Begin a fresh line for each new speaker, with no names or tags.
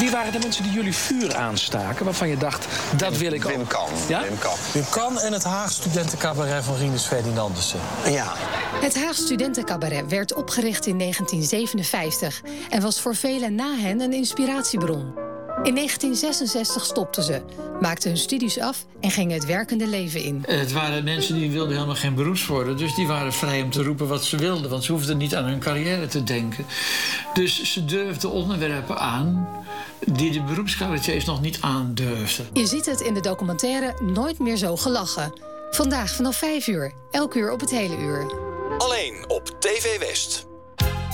Wie waren de mensen die jullie vuur aanstaken, waarvan je dacht, dat wil ik ook?
Wim Kan.
Ja?
Wim Kan en het Haag Studentencabaret van Rinus Ferdinandussen.
Ja.
Het Haag Studentencabaret werd opgericht in 1957... en was voor velen na hen een inspiratiebron. In 1966 stopten ze, maakten hun studies af en gingen het werkende leven in.
Het waren mensen die wilden helemaal geen beroepswoorden. Dus die waren vrij om te roepen wat ze wilden. Want ze hoefden niet aan hun carrière te denken. Dus ze durfden onderwerpen aan die de beroepscabaretiers nog niet aandurfden.
Je ziet het in de documentaire Nooit meer zo gelachen. Vandaag vanaf 5 uur, elk uur op het hele uur.
Alleen op TV West.